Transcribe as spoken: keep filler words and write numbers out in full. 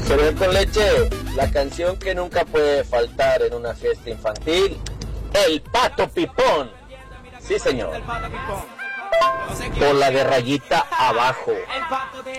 Cereal con leche, la canción que nunca puede faltar en una fiesta infantil, El Pato Pipón. Sí, señor. Por la de rayita abajo.